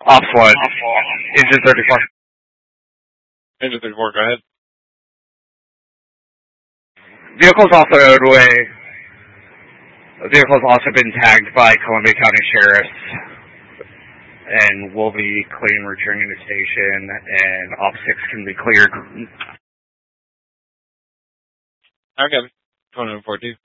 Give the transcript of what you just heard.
Ops 1. Engine 34. Engine 34, go ahead. Vehicle's off the roadway. The vehicle's also been tagged by Columbia County Sheriffs and will be clean returning to station, and Op 6 can be cleared. Okay. 2014.